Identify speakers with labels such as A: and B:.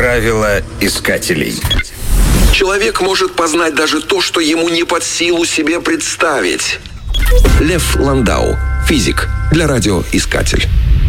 A: Правила искателей.
B: Человек может познать даже то, что ему не под силу себе представить. Лев Ландау, физик, для радиоискатель.